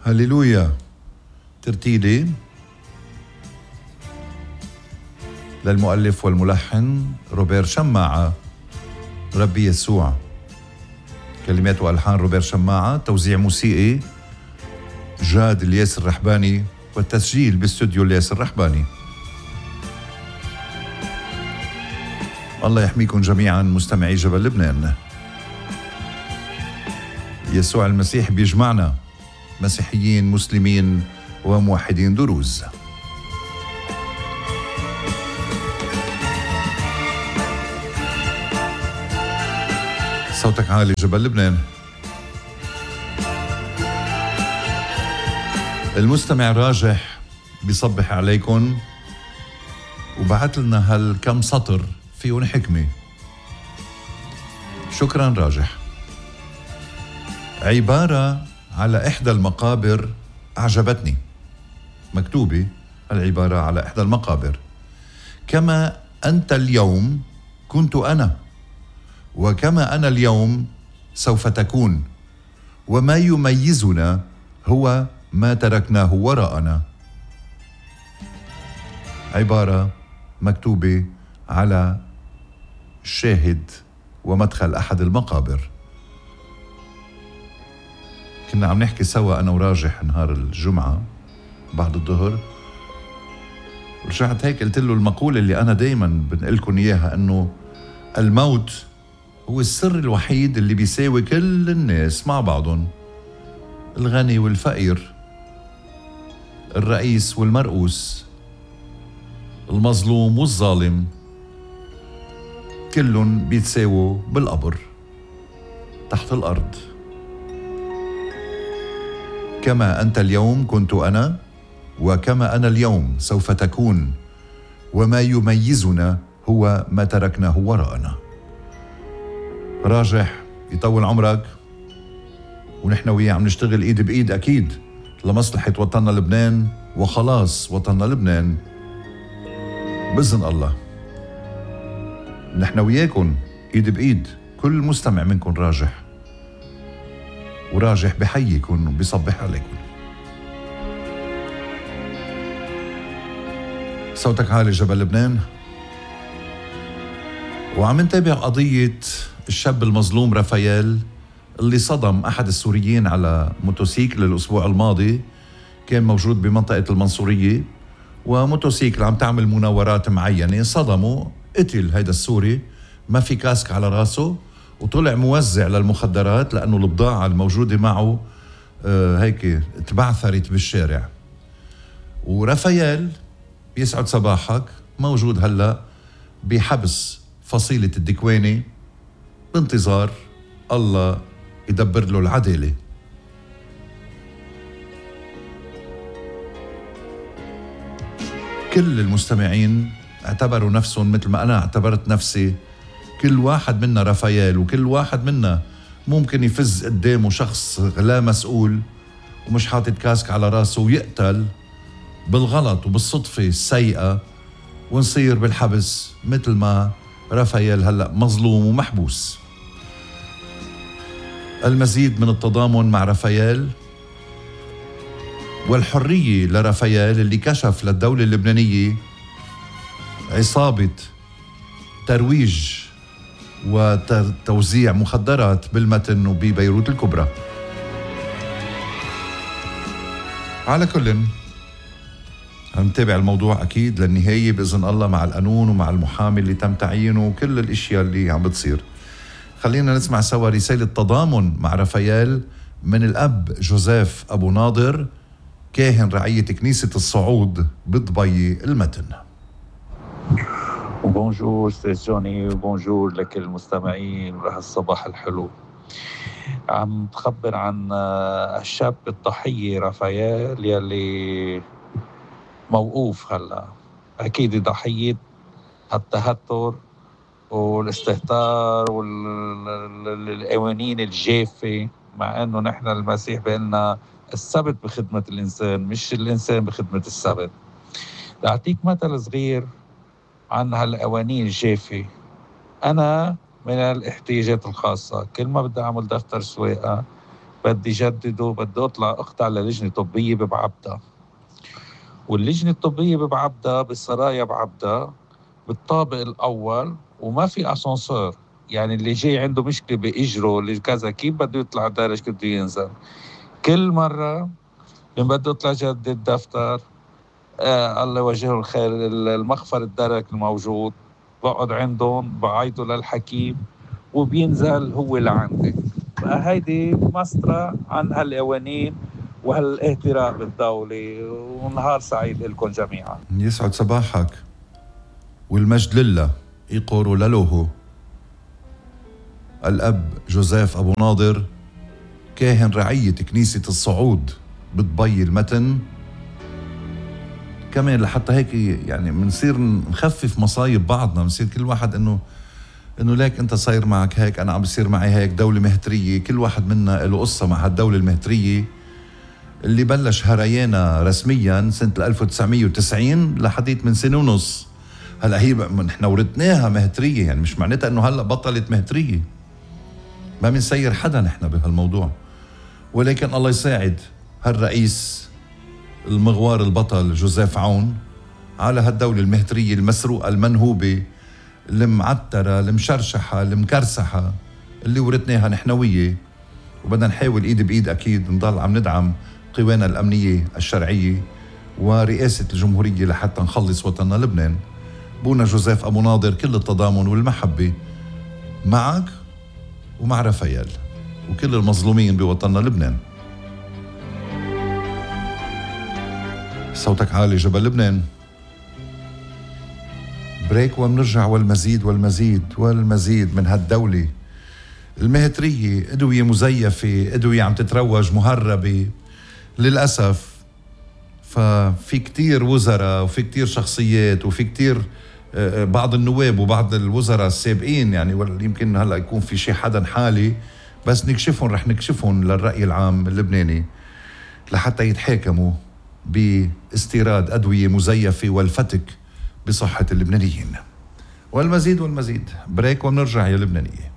هللويا. ترتيلي للمؤلف والملحن روبير شماعة، ربي يسوع. كلمات وألحان روبير شماعة، توزيع موسيقي جاد الياس الرحباني، والتسجيل باستوديو الياس الرحباني. الله يحميكم جميعا مستمعي جبل لبنان. يسوع المسيح بيجمعنا مسيحيين مسلمين وموحدين دروز. صوتك عالي جبل لبنان. المستمع راجح بيصبح عليكم وبعت لنا هالكم سطر فيهم حكمة. شكرا راجح. عبارة على إحدى المقابر أعجبتني، مكتوبة العبارة على إحدى المقابر: كما أنت اليوم كنت أنا، وكما أنا اليوم سوف تكون، وما يميزنا هو ما تركناه وراءنا. عبارة مكتوبة على شاهد ومدخل أحد المقابر. كنا عم نحكي سوا أنا وراجح نهار الجمعة بعد الظهر، ورجعت هيك قلت له المقولة اللي أنا دايما بنقلكم إياها، أنه الموت هو السر الوحيد اللي بيساوي كل الناس مع بعضهم، الغني والفقير، الرئيس والمرؤوس، المظلوم والظالم، كلهم بيتساووا بالقبر تحت الأرض. كما أنت اليوم كنت أنا، وكما أنا اليوم سوف تكون، وما يميزنا هو ما تركناه وراءنا. راجح يطول عمرك، ونحن وياه عم نشتغل إيد بإيد أكيد لمصلحة وطننا لبنان وخلاص وطننا لبنان بإذن الله. نحن وياكم إيد بإيد، كل مستمع منكم راجح، وراجح بحييكم وبيصبح عليكم. صوتك عالي جبل لبنان. وعم نتابع قضية الشاب المظلوم رافائيل اللي صدم أحد السوريين على موتوسيكل الأسبوع الماضي. كان موجود بمنطقة المنصورية، وموتوسيكل عم تعمل مناورات معينة، صدمه، قتل هيدا السوري، ما في كاسك على راسه، وطلع موزع للمخدرات لأنه البضاعة الموجودة معه هيك تبعثرت بالشارع. ورافائيل يسعد صباحك موجود هلأ بحبس فصيلة الدكواني بانتظار الله يدبر له العدالة. كل المستمعين اعتبروا نفسهم مثل ما أنا اعتبرت نفسي. كل واحد منا رافائيل، وكل واحد منا ممكن يفز قدامه شخص لا مسؤول ومش حاطط كاسك على راسه ويقتل بالغلط وبالصدفة السيئة، ونصير بالحبس مثل ما رافائيل هلأ مظلوم ومحبوس. المزيد من التضامن مع رافائيل والحرية لرافائيل اللي كشف للدولة اللبنانية عصابة ترويج وتوزيع مخدرات بالمتن وببيروت الكبرى. على كل هنتابع الموضوع أكيد للنهاية بإذن الله، مع القانون ومع المحامي اللي تم تعيينه وكل الاشياء اللي عم بتصير. خلينا نسمع سوا رسالة تضامن مع رافائيل من الأب جوزيف أبو ناظر، كاهن رعية كنيسة الصعود بضبي المتن. بونجور سيد جوني، وبونجور لكل المستمعين لهالصباح الحلو. عم تخبر عن الشاب الضحية رافائيل يلي موقوف هلا، اكيد ضحية التهتر والاستهتار والقوانين الجافة، مع انه نحن المسيح بيقلنا السبت بخدمة الانسان مش الانسان بخدمة السبت. لأعطيك مثل صغير عن هالقوانين الجافة. أنا من الاحتياجات الخاصة، كل ما بدي أعمل دفتر سواقة بدي جدده، بدي اطلع اخضع للجنة طبية ببعبدة، واللجنة الطبية ببعبدة بالسرايا بعبدة بالطابق الأول، وما في أسانسور. يعني اللي جاي عنده مشكلة بإجره اللي كذا كيف بده يطلع الدرج بده ينزل. كل مرة لما بده يطلع جدد دفتر، الله يوجهه الخير، المخفر الدرك الموجود بقعد عندهم بعيطوا للحكيم وبينزل هو لعندي. فهيدي مسطرة عن هالقوانين وهالاهتراء بالدولة. ونهار سعيد لكم جميعا. يسعد صباحك والمجد لله يقور للوهو. الأب جوزيف أبو ناظر كاهن رعية كنيسة الصعود بطبي المتن. كمان لحتى هيك يعني منصير نخفف مصايب بعضنا، منصير كل واحد انه ليك انت صاير معك هيك، انا عم بصير معي هيك، دولة مهترية، كل واحد منا له قصة مع هالدولة المهترية اللي بلش هريانا رسميا سنة 1990 لحديت من سنة ونص. هلا هي نحن ورثناها مهترية، يعني مش معناتها انه هلا بطلت مهترية، ما بنسير حدا نحن بهالموضوع، ولكن الله يساعد هالرئيس المغوار البطل جوزيف عون على هالدولة المهترية المسروقة المنهوبة المعترة المشرشحة المكرسحة اللي ورثناها نحنوية. وبدنا نحاول ايد بايد اكيد نضل عم ندعم قوانا الامنية الشرعية ورئاسة الجمهورية لحتى نخلص وطننا لبنان. بونا جوزيف ابو ناظر كل التضامن والمحبة معك ومع رفايل وكل المظلومين بوطننا لبنان. صوتك عالي جبل لبنان. بريك ومنرجع، والمزيد والمزيد والمزيد من هالدولة المهترية. أدوية مزيفة، أدوية عم تتروج مهربة للأسف. ففي كتير وزراء وفي كتير شخصيات وفي كتير بعض النواب وبعض الوزراء السابقين، يعني يمكن هلأ يكون في شي حدا حالي، بس نكشفهم، رح نكشفهم للرأي العام اللبناني لحتى يتحاكموا باستيراد أدوية مزيفة والفتك بصحة اللبنانيين. والمزيد والمزيد. بريك ومنرجع يا لبنانية.